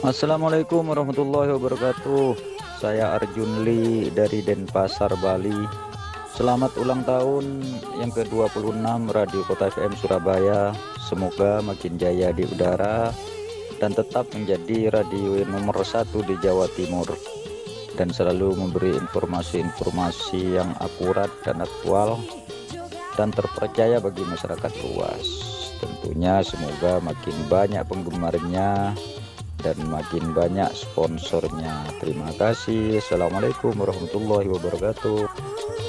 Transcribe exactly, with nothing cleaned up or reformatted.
Assalamualaikum warahmatullahi wabarakatuh. Saya Arjun Lee dari Denpasar, Bali. Selamat ulang tahun yang ke dua puluh enam Radio Kota F M Surabaya. Semoga makin jaya di udara dan tetap menjadi radio nomor satu di Jawa Timur, dan selalu memberi informasi-informasi yang akurat dan aktual dan terpercaya bagi masyarakat luas. Tentunya semoga makin banyak penggemarnya dan makin banyak sponsornya. Terima kasih. Assalamualaikum warahmatullahi wabarakatuh.